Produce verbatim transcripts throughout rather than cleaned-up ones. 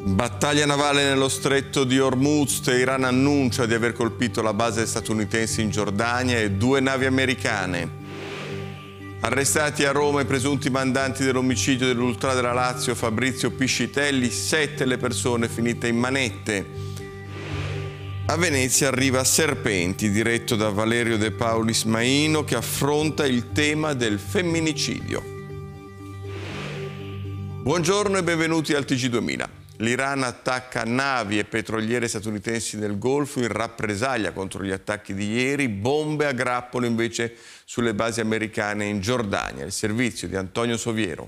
Battaglia navale nello stretto di Hormuz. Teheran annuncia di aver colpito la base statunitense in Giordania e due navi americane. Arrestati a Roma i presunti mandanti dell'omicidio dell'ultra della Lazio Fabrizio Piscitelli, sette le persone finite in manette. A Venezia arriva Serpenti, diretto da Valerio De Paulis Maino, che affronta il tema del femminicidio. Buongiorno e benvenuti al T G duemila. L'Iran attacca navi e petroliere statunitensi nel Golfo in rappresaglia contro gli attacchi di ieri, bombe a grappolo invece sulle basi americane in Giordania. Il servizio di Antonio Soviero.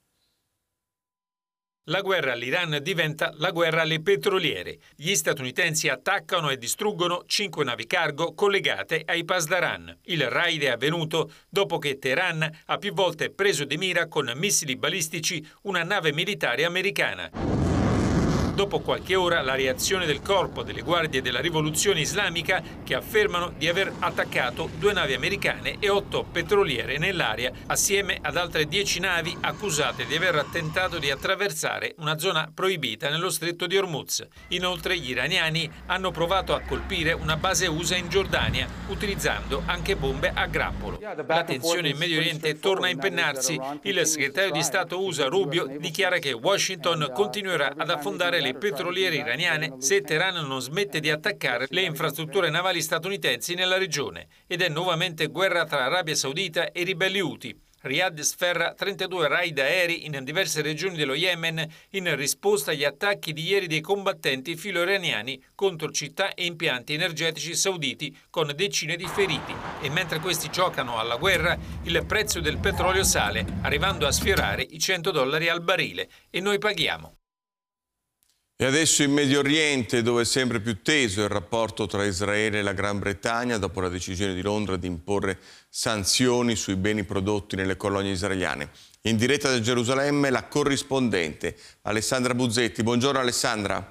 La guerra all'Iran diventa la guerra alle petroliere. Gli statunitensi attaccano e distruggono cinque navi cargo collegate ai Pasdaran. Il raid è avvenuto dopo che Teheran ha più volte preso di mira con missili balistici una nave militare americana. Dopo qualche ora la reazione del corpo delle guardie della rivoluzione islamica, che affermano di aver attaccato due navi americane e otto petroliere nell'area, assieme ad altre dieci navi accusate di aver tentato di attraversare una zona proibita nello stretto di Hormuz. Inoltre gli iraniani hanno provato a colpire una base U S A in Giordania, utilizzando anche bombe a grappolo. La tensione in Medio Oriente torna a impennarsi. Il segretario di Stato U S A Rubio dichiara che Washington continuerà ad affondare le petroliere iraniane se Teheran non smette di attaccare le infrastrutture navali statunitensi nella regione, ed è nuovamente guerra tra Arabia Saudita e ribelli Houthi. Riyadh sferra trentadue raid aerei in diverse regioni dello Yemen in risposta agli attacchi di ieri dei combattenti filo-iraniani contro città e impianti energetici sauditi, con decine di feriti. E mentre questi giocano alla guerra, il prezzo del petrolio sale, arrivando a sfiorare i cento dollari al barile, e noi paghiamo. E adesso in Medio Oriente, dove è sempre più teso il rapporto tra Israele e la Gran Bretagna dopo la decisione di Londra di imporre sanzioni sui beni prodotti nelle colonie israeliane. In diretta da Gerusalemme la corrispondente Alessandra Buzzetti. Buongiorno Alessandra.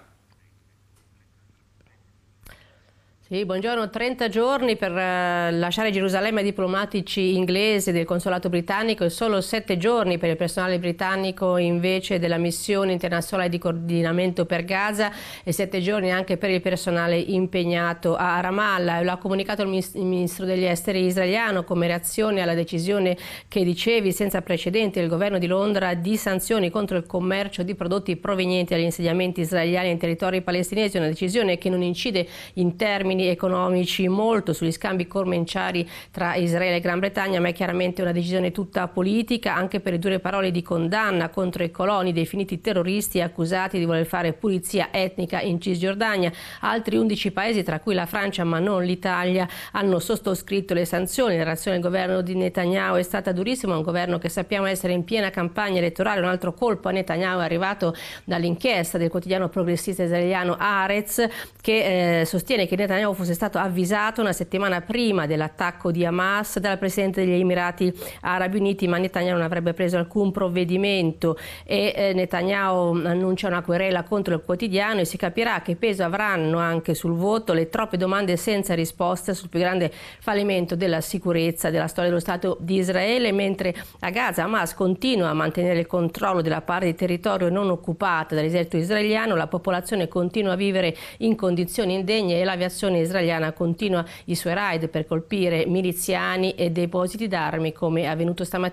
Sì, buongiorno. trenta giorni per uh, lasciare Gerusalemme ai diplomatici inglesi del consolato britannico e solo sette giorni per il personale britannico invece della missione internazionale di coordinamento per Gaza, e sette giorni anche per il personale impegnato a Ramallah. Lo ha comunicato il ministro degli esteri israeliano come reazione alla decisione che dicevi senza precedenti del governo di Londra di sanzioni contro il commercio di prodotti provenienti dagli insediamenti israeliani in territori palestinesi, una decisione che non incide in termini economici molto sugli scambi commerciali tra Israele e Gran Bretagna, ma è chiaramente una decisione tutta politica, anche per le dure parole di condanna contro i coloni definiti terroristi e accusati di voler fare pulizia etnica in Cisgiordania. Altri undici paesi, tra cui la Francia ma non l'Italia, hanno sottoscritto le sanzioni. La reazione del governo di Netanyahu è stata durissima, un governo che sappiamo essere in piena campagna elettorale. Un altro colpo a Netanyahu è arrivato dall'inchiesta del quotidiano progressista israeliano Haaretz, che eh, sostiene che Netanyahu fosse stato avvisato una settimana prima dell'attacco di Hamas dal presidente degli Emirati Arabi Uniti, ma Netanyahu non avrebbe preso alcun provvedimento. E eh, Netanyahu annuncia una querela contro il quotidiano, e si capirà che peso avranno anche sul voto le troppe domande senza risposta sul più grande fallimento della sicurezza della storia dello Stato di Israele. Mentre a Gaza Hamas continua a mantenere il controllo della parte di territorio non occupata dall'esercito israeliano, la popolazione continua a vivere in condizioni indegne e l'aviazione israeliana continua i suoi raid per colpire miliziani e depositi d'armi, come è avvenuto stamattina